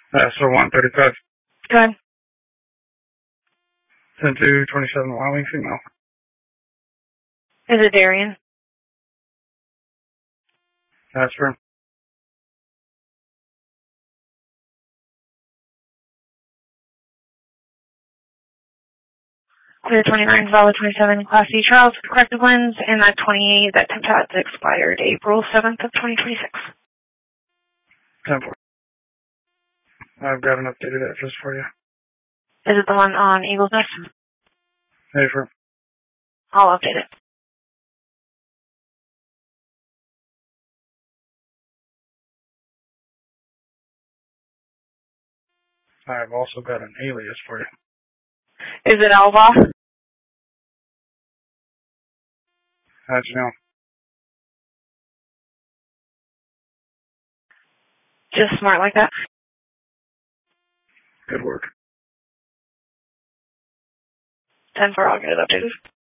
So 135. Go ahead. Sent to 27 Wyoming female. Is it Darian? That's for Clear 29, valid 27, Class C trials, corrective lens, and that 28, that temp has expired April 7th of 2026. 10-4. I've got an updated address for you. Is it the one on Eagles Nest? Hey, for I'll update it. I've also got an alias for you. Is it Alva? How'd you know? Just smart like that. Good work. 10-4, I'll get it updated.